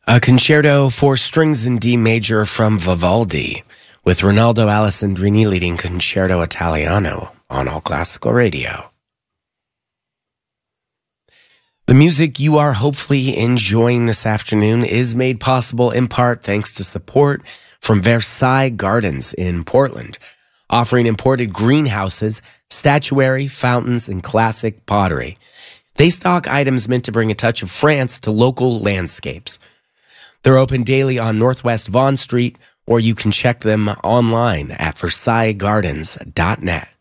A concerto for strings in D major from Vivaldi, with Ronaldo Alessandrini leading Concerto Italiano on All Classical Radio. The music you are hopefully enjoying this afternoon is made possible in part thanks to support from Versailles Gardens in Portland, offering imported greenhouses, statuary, fountains, and classic pottery. They stock items meant to bring a touch of France to local landscapes. They're open daily on Northwest Vaughan Street, or you can check them online at VersaillesGardens.net.